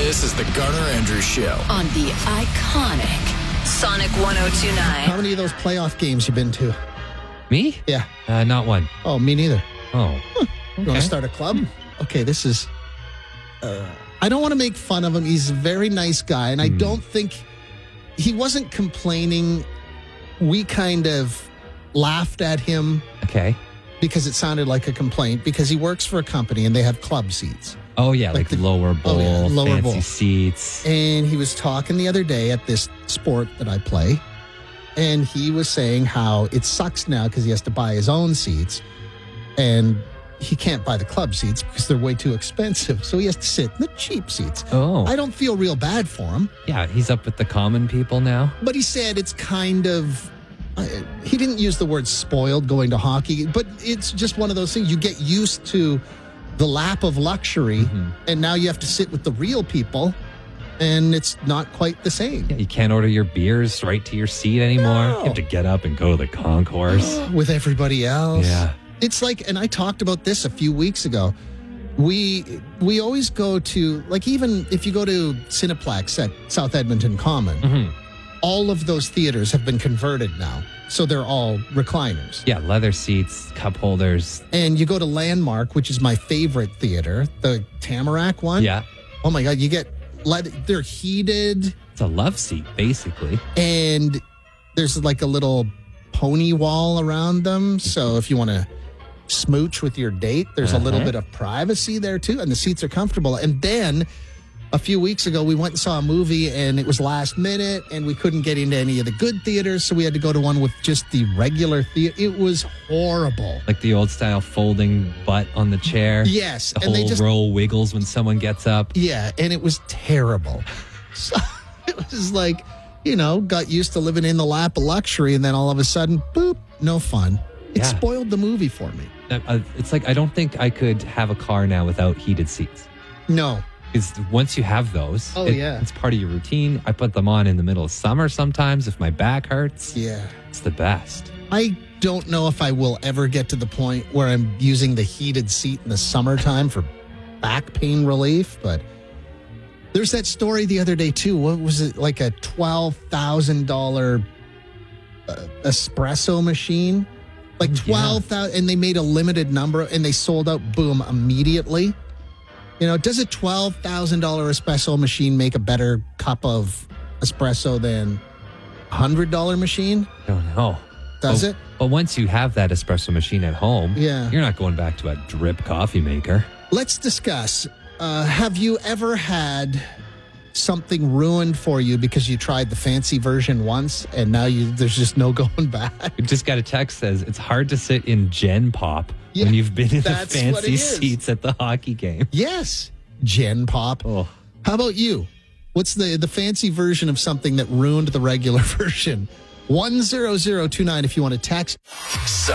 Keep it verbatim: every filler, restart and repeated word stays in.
This is the Garner Andrews Show on the iconic Sonic one oh two point nine. How many of those playoff games you been to? Me? Yeah. Uh, not one. Oh, me neither. Oh. Huh. You Okay. want to start a club? Okay, this is... Uh, I don't want to make fun of him. He's a very nice guy, and I Hmm. don't think... He wasn't complaining. We kind of laughed at him Okay. because it sounded like a complaint, because he works for a company and they have club seats. Oh, yeah, like, Like the- lower bowl, oh, yeah, lower fancy bowl. seats. And he was talking the other day at this sport that I play, and he was saying how it sucks now because he has to buy his own seats, and he can't buy the club seats because they're way too expensive. So he has to sit in the cheap seats. Oh. I don't feel real bad for him, Yeah, he's up with the common people now. but he said it's kind of... Uh, he didn't use the word spoiled going to hockey, but it's just one of those things. You get used to the lap of luxury, Mm-hmm. and now you have to sit with the real people, and it's not quite the same. Yeah, you can't order your beers right to your seat anymore. No. You have to get up and go to the concourse. With everybody else. Yeah. It's like, and I talked about this a few weeks ago. We we always go to, like, even if you go to Cineplex at South Edmonton Common, Mhm. all of those theaters have been converted now. So they're all recliners. Yeah, leather seats, cup holders. And you go to Landmark, which is my favorite theater, the Tamarack one. Yeah. Oh my God, you get, let, they're heated, It's a love seat, basically. and there's like a little pony wall around them. So if you want to smooch with your date, there's a little Uh-huh. bit of privacy there too, and the seats are comfortable. And then a few weeks ago, we went and saw a movie, and it was last minute, and we couldn't get into any of the good theaters, so we had to go to one with just the regular theater. It was horrible. Like the old style folding butt on the chair. Yes, The and they whole just row wiggles when someone gets up. yeah, and it was terrible. So it was like, you know, got used to living in the lap of luxury, and then all of a sudden, boop, no fun. It Yeah. spoiled the movie for me. Uh, uh, It's like I don't think I could have a car now without heated seats. No. Because once you have those, Oh, it- yeah. it's part of your routine. I put them on in the middle of summer sometimes if my back hurts. Yeah. It's the best. I don't know if I will ever get to the point where I'm using the heated seat in the summertime for back pain relief, but there's that story the other day too. What was it? Like a twelve thousand dollars uh, espresso machine? Like Yeah. twelve thousand dollars, and they made a limited number, and they sold out, boom, immediately. You know, does a twelve thousand dollars espresso machine make a better cup of espresso than a one hundred dollars machine? I don't know. Does But- it? But once you have that espresso machine at home, Yeah. you're not going back to a drip coffee maker. Let's discuss. Uh, have you ever had something ruined for you because you tried the fancy version once and now you there's just no going back? We just got a text says it's hard to sit in Gen Pop Yeah, when you've been in the that's what fancy it is. seats at the hockey game. Yes, Gen Pop. Oh. How about you? What's the the fancy version of something that ruined the regular version? one zero zero two nine if you want to text.